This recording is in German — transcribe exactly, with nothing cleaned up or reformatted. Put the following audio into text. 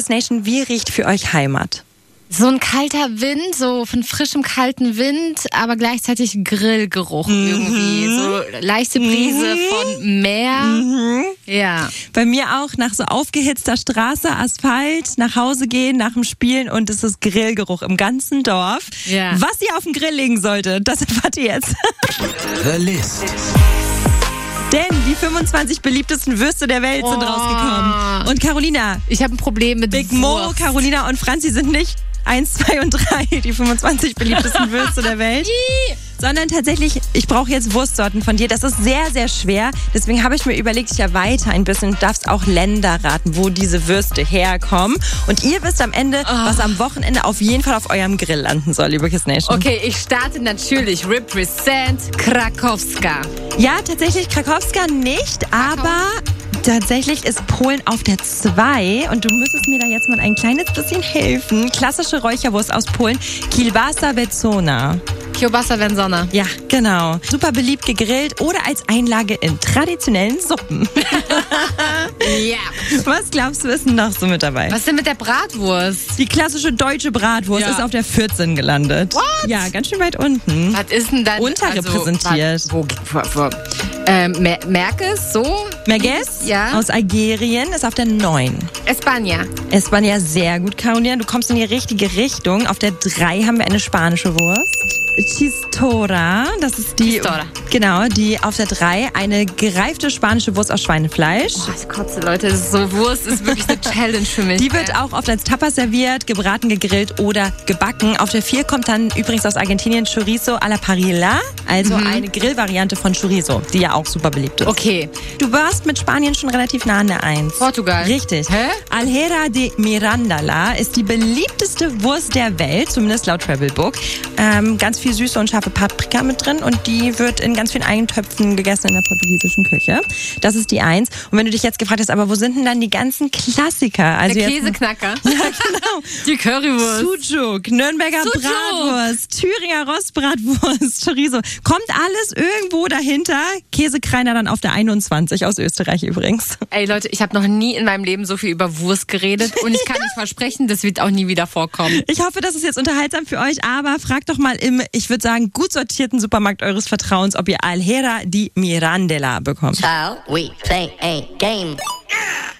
Kiss Nation, wie riecht für euch Heimat? So ein kalter Wind, so von frischem, kalten Wind, aber gleichzeitig Grillgeruch mhm. irgendwie. So leichte Brise mhm. von Meer. Mhm. Ja. Bei mir auch nach so aufgehitzter Straße, Asphalt, nach Hause gehen, nach dem Spielen und es ist Grillgeruch im ganzen Dorf. Ja. Was ihr auf den Grill legen solltet, das erfahrt ihr jetzt. The List. Denn die fünfundzwanzig beliebtesten Würste der Welt sind oh. rausgekommen. Und Carolina. Ich habe ein Problem mit Big Mo, Wurst. Carolina und Franzi sind nicht eins, zwei und drei, die fünfundzwanzig beliebtesten Würste der Welt. Sondern tatsächlich, ich brauche jetzt Wurstsorten von dir. Das ist sehr, sehr schwer. Deswegen habe ich mir überlegt, ich erweitere ein bisschen. Du darfst auch Länder raten, wo diese Würste herkommen. Und ihr wisst am Ende, oh. was am Wochenende auf jeden Fall auf eurem Grill landen soll, liebe Kiss Nation. Okay, ich starte natürlich Represent Krakowska. Ja, tatsächlich Krakowska nicht, aber tatsächlich ist Polen auf der zwei und du müsstest mir da jetzt mal ein kleines bisschen helfen. Klassische Räucherwurst aus Polen, Kielbasa Wędzona. Kielbasa Wędzona. Ja, genau. Super beliebt gegrillt oder als Einlage in traditionellen Suppen. Ja. Was glaubst du, ist denn noch so mit dabei? Was ist denn mit der Bratwurst? Die klassische deutsche Bratwurst ja. ist auf der vierzehn gelandet. What? Ja, ganz schön weit unten. Was ist denn dann? Unterrepräsentiert. Also, wo, wo, wo, ähm, Mer- Merkes, so? Merguez ja. aus Algerien ist auf der neun. España. España, sehr gut, Carolina. Du kommst in die richtige Richtung. Auf der drei haben wir eine spanische Wurst. Chistora, das ist die, Chistora. Genau, die auf der drei, eine gereifte spanische Wurst aus Schweinefleisch. Oh, ich kotze, Leute, das ist so Wurst ist wirklich eine Challenge für mich. Die wird auch oft als Tapas serviert, gebraten, gegrillt oder gebacken. Auf der vier kommt dann übrigens aus Argentinien Chorizo a la Parrilla, also mhm. eine Grillvariante von Chorizo, die ja auch super beliebt ist. Okay. Du warst mit Spanien schon relativ nah an der eins. Portugal. Richtig. Hä? Alhera de Mirandala ist die beliebteste Wurst der Welt, zumindest laut Travelbook. Ähm, ganz viel süße und scharfe Paprika mit drin und die wird in ganz vielen Eigentöpfen gegessen in der portugiesischen Küche. Das ist die eins. Und wenn du dich jetzt gefragt hast, aber wo sind denn dann die ganzen Klassiker? Also der Käseknacker. Ja, genau. Die Currywurst. Sujuk, Nürnberger Sujuk. Bratwurst, Thüringer Rostbratwurst, Chorizo. Kommt alles irgendwo dahinter. Käsekreiner dann auf der einundzwanzig aus Österreich übrigens. Ey Leute, ich habe noch nie in meinem Leben so viel über Wurst geredet und ich kann nicht versprechen, das wird auch nie wieder vorkommen. Ich hoffe, das ist jetzt unterhaltsam für euch, aber fragt doch mal im, ich würde sagen, gut sortierten Supermarkt eures Vertrauens, ob ihr Alhera di Mirandela bekommt. Shall we play a game?